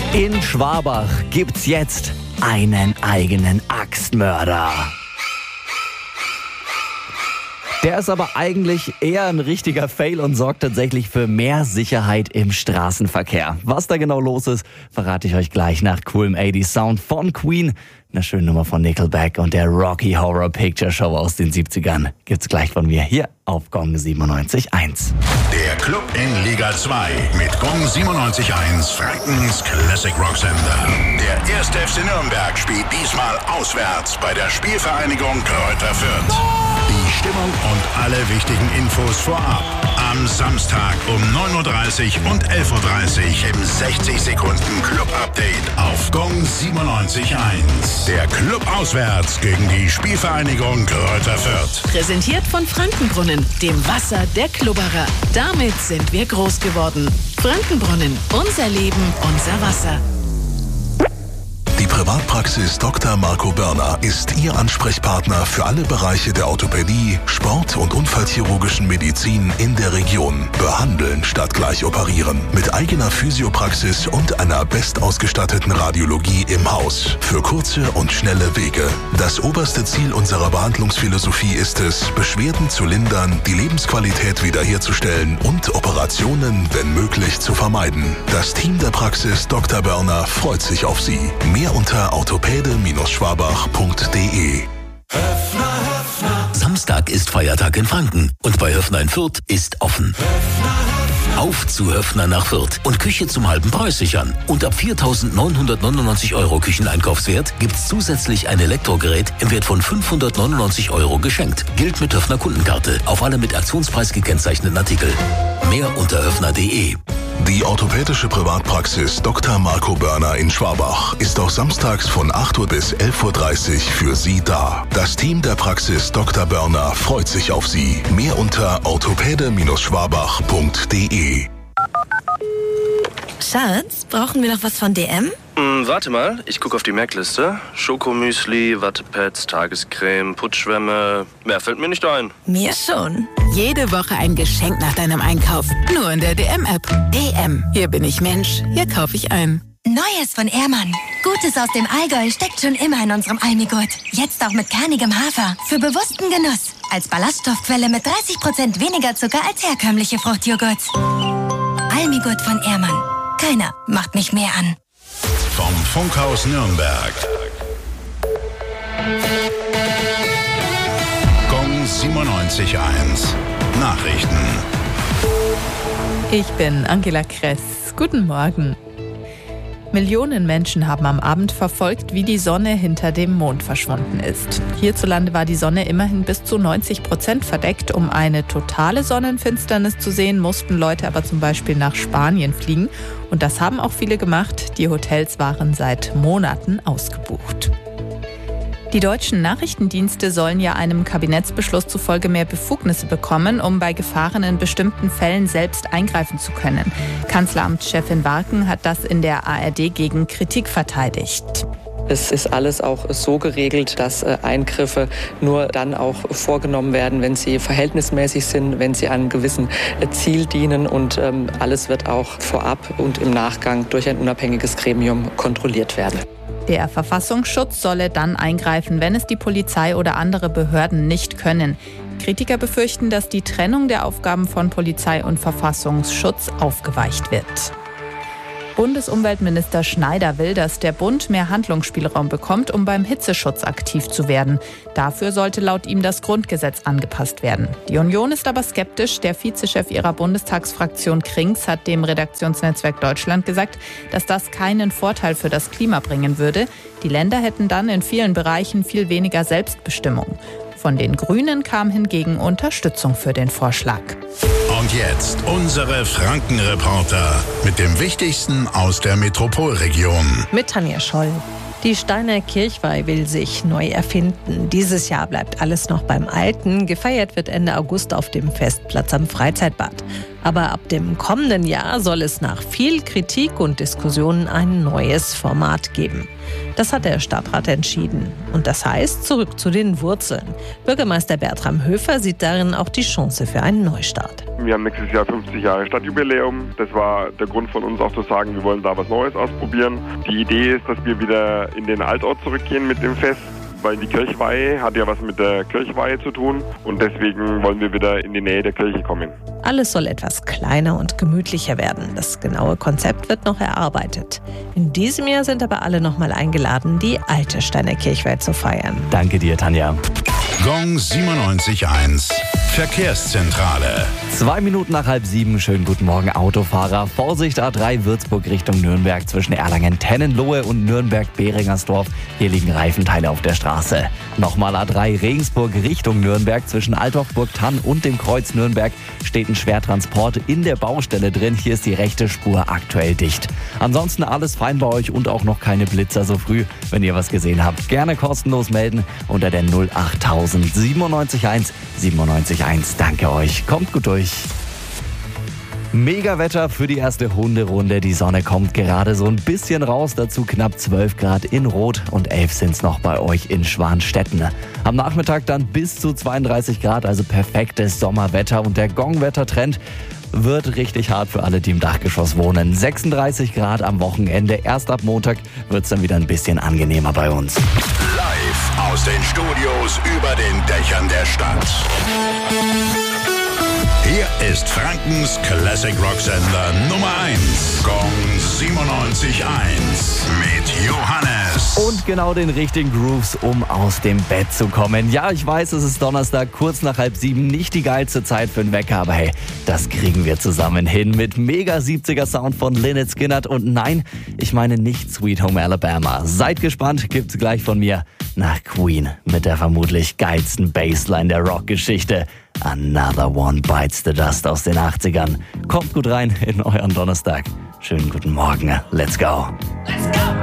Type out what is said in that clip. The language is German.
In Schwabach gibt's jetzt einen eigenen Axtmörder. Der ist aber eigentlich eher ein richtiger Fail und sorgt tatsächlich für mehr Sicherheit im Straßenverkehr. Was da genau los ist, verrate ich euch gleich nach coolem 80s Sound von Queen, einer schönen Nummer von Nickelback und der Rocky Horror Picture Show aus den 70ern. Gibt's gleich von mir hier auf Gong 97.1. Der Club in Liga 2 mit Gong 97.1, Frankens Classic Rock Sender. Der 1. FC Nürnberg spielt diesmal auswärts bei der Spielvereinigung Kräuter Fürth. Die Stimmung und alle wichtigen Infos vorab. Am Samstag um 9.30 Uhr und 11.30 Uhr im 60 Sekunden Club-Update auf Gong 97.1. Der Club auswärts gegen die Spielvereinigung Kräuter Fürth. Präsentiert von Frankenbrunnen, dem Wasser der Klubberer. Damit sind wir groß geworden. Frankenbrunnen, unser Leben, unser Wasser. Die Privatpraxis Dr. Marco Börner ist Ihr Ansprechpartner für alle Bereiche der Orthopädie, Sport- und unfallchirurgischen Medizin in der Region. Behandeln statt gleich operieren. Mit eigener Physiopraxis und einer bestausgestatteten Radiologie im Haus. Für kurze und schnelle Wege. Das oberste Ziel unserer Behandlungsphilosophie ist es, Beschwerden zu lindern, die Lebensqualität wiederherzustellen und Operationen, wenn möglich, zu vermeiden. Das Team der Praxis Dr. Börner freut sich auf Sie. Mehr unter orthopäde-schwabach.de. Samstag ist Feiertag in Franken und bei Höffner in Fürth ist offen. Auf zu Höffner nach Fürth und Küche zum halben Preis sichern. Und ab 4.999 € Kücheneinkaufswert gibt's zusätzlich ein Elektrogerät im Wert von 599 € geschenkt. Gilt mit Höffner Kundenkarte auf alle mit Aktionspreis gekennzeichneten Artikel. Mehr unter höffner.de. Die orthopädische Privatpraxis Dr. Marco Börner in Schwabach ist auch samstags von 8 Uhr bis 11.30 Uhr für Sie da. Das Team der Praxis Dr. Börner freut sich auf Sie. Mehr unter orthopäde-schwabach.de. Schatz, brauchen wir noch was von DM? Warte mal, ich gucke auf die Merkliste. Schokomüsli, Wattepads, Tagescreme, Putzschwämme. Mehr fällt mir nicht ein. Mir schon. Jede Woche ein Geschenk nach deinem Einkauf. Nur in der DM-App. DM. Hier bin ich Mensch. Hier kaufe ich ein. Neues von Ehrmann. Gutes aus dem Allgäu steckt schon immer in unserem Almigurt. Jetzt auch mit kernigem Hafer. Für bewussten Genuss. Als Ballaststoffquelle mit 30% weniger Zucker als herkömmliche Fruchtjoghurts. Almigurt von Ehrmann. Keiner macht mich mehr an. Vom Funkhaus Nürnberg. Gong 97.1. Nachrichten. Ich bin Angela Kress. Guten Morgen. Millionen Menschen haben am Abend verfolgt, wie die Sonne hinter dem Mond verschwunden ist. Hierzulande war die Sonne immerhin bis zu 90% verdeckt. Um eine totale Sonnenfinsternis zu sehen, mussten Leute aber zum Beispiel nach Spanien fliegen. Und das haben auch viele gemacht. Die Hotels waren seit Monaten ausgebucht. Die deutschen Nachrichtendienste sollen ja einem Kabinettsbeschluss zufolge mehr Befugnisse bekommen, um bei Gefahren in bestimmten Fällen selbst eingreifen zu können. Kanzleramtschefin Warken hat das in der ARD gegen Kritik verteidigt. Es ist alles auch so geregelt, dass Eingriffe nur dann auch vorgenommen werden, wenn sie verhältnismäßig sind, wenn sie einem gewissen Ziel dienen und alles wird auch vorab und im Nachgang durch ein unabhängiges Gremium kontrolliert werden. Der Verfassungsschutz solle dann eingreifen, wenn es die Polizei oder andere Behörden nicht können. Kritiker befürchten, dass die Trennung der Aufgaben von Polizei und Verfassungsschutz aufgeweicht wird. Bundesumweltminister Schneider will, dass der Bund mehr Handlungsspielraum bekommt, um beim Hitzeschutz aktiv zu werden. Dafür sollte laut ihm das Grundgesetz angepasst werden. Die Union ist aber skeptisch. Der Vizechef ihrer Bundestagsfraktion Krings hat dem Redaktionsnetzwerk Deutschland gesagt, dass das keinen Vorteil für das Klima bringen würde. Die Länder hätten dann in vielen Bereichen viel weniger Selbstbestimmung. Von den Grünen kam hingegen Unterstützung für den Vorschlag. Und jetzt unsere Franken-Reporter mit dem Wichtigsten aus der Metropolregion. Mit Tanja Scholl. Die Steiner Kirchweih will sich neu erfinden. Dieses Jahr bleibt alles noch beim Alten. Gefeiert wird Ende August auf dem Festplatz am Freizeitbad. Aber ab dem kommenden Jahr soll es nach viel Kritik und Diskussionen ein neues Format geben. Das hat der Stadtrat entschieden. Und das heißt, zurück zu den Wurzeln. Bürgermeister Bertram Höfer sieht darin auch die Chance für einen Neustart. Wir haben nächstes Jahr 50 Jahre Stadtjubiläum. Das war der Grund von uns auch zu sagen, wir wollen da was Neues ausprobieren. Die Idee ist, dass wir wieder in den Altort zurückgehen mit dem Fest, weil die Kirchweihe hat ja was mit der Kirchweihe zu tun und deswegen wollen wir wieder in die Nähe der Kirche kommen. Alles soll etwas kleiner und gemütlicher werden. Das genaue Konzept wird noch erarbeitet. In diesem Jahr sind aber alle nochmal eingeladen, die alte Steiner Kirchweih zu feiern. Danke dir, Tanja. Gong 97.1 Verkehrszentrale. 2 Minuten nach 6:30. Schönen guten Morgen, Autofahrer. Vorsicht, A3 Würzburg Richtung Nürnberg zwischen Erlangen-Tennenlohe und Nürnberg-Behringersdorf. Hier liegen Reifenteile auf der Straße. Nochmal A3 Regensburg Richtung Nürnberg zwischen Altdorf-Burgthann und dem Kreuz Nürnberg steht ein Schwertransport in der Baustelle drin. Hier ist die rechte Spur aktuell dicht. Ansonsten alles fein bei euch und auch noch keine Blitzer so früh. Wenn ihr was gesehen habt, gerne kostenlos melden unter der 08000 97.1 97.1. Danke euch. Kommt gut durch. Mega Wetter für die erste Hunderunde. Die Sonne kommt gerade so ein bisschen raus. Dazu knapp 12 Grad in Rot und 11 sind es noch bei euch in Schwanstetten. Am Nachmittag dann bis zu 32 Grad, also perfektes Sommerwetter. Und der Gongwettertrend wird richtig hart für alle, die im Dachgeschoss wohnen. 36 Grad am Wochenende. Erst ab Montag wird es dann wieder ein bisschen angenehmer bei uns. Live aus den Studios über den Dächern der Stadt. Hier ist Frankens Classic Rock Sender Nummer 1. Gong 97.1 mit Johannes. Und genau den richtigen Grooves, um aus dem Bett zu kommen. Ja, ich weiß, es ist Donnerstag, kurz nach 6:30. Nicht die geilste Zeit für einen Wecker, aber hey, das kriegen wir zusammen hin mit mega 70er Sound von Lynyrd Skynyrd. Und nein, ich meine nicht Sweet Home Alabama. Seid gespannt, gibt's gleich von mir nach Queen mit der vermutlich geilsten Bassline der Rockgeschichte. Another One Bites the Dust aus den 80ern. Kommt gut rein in euren Donnerstag. Schönen guten Morgen. Let's go. Let's go.